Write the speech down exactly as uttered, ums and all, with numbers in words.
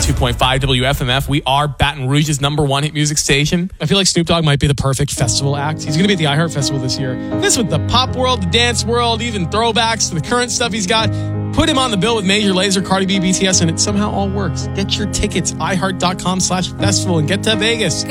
two point five W F M F. We are Baton Rouge's number one hit music station. I feel like Snoop Dogg might be the perfect festival act. He's going to be at the iHeart Festival this year. This with the pop world, the dance world, even throwbacks to the current stuff he's got. Put him on the bill with Major Lazer, Cardi B, B T S, and it somehow all works. Get your tickets, iHeart.com slash festival, and get to Vegas.